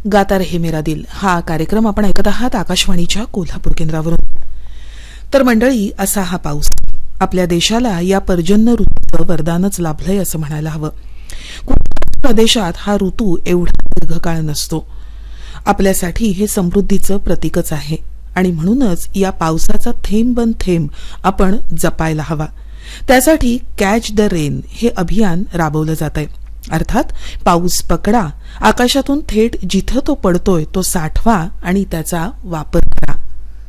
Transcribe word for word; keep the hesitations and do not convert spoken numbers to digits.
गाता रहे मेरा दिल हा कार्यक्रम आपण ऐकत आहात आकाशवाणीच्या कोल्हापूर केंद्रावरून. तर मंडळी, असा हा पाऊस आपल्या देशाला या पर्जन्य ऋतूचं वरदानच लाभलंय असं म्हणायला हवं. कुठल्याही प्रदेशात हा ऋतू एवढा दीर्घकाळ नसतो. आपल्यासाठी हे समृद्धीचं प्रतीकच आहे आणि म्हणूनच या पावसाचा थेंब बन थेंब आपण जपायला हवा. त्यासाठी कॅच द रेन हे अभियान राबवलं जातंय. अर्थात पाऊस पकडा, आकाशातून थेट जिथं तो पडतोय तो साठवा आणि त्याचा वापर करा.